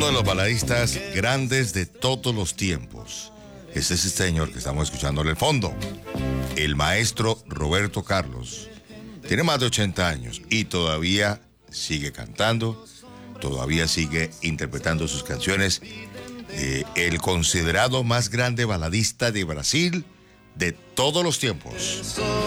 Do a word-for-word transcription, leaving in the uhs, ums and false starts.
Uno de los baladistas grandes de todos los tiempos. Este es este señor que estamos escuchando en el fondo. El maestro Roberto Carlos. Tiene más de ochenta años y todavía sigue cantando, todavía sigue interpretando sus canciones. Eh, el considerado más grande baladista de Brasil de todos los tiempos.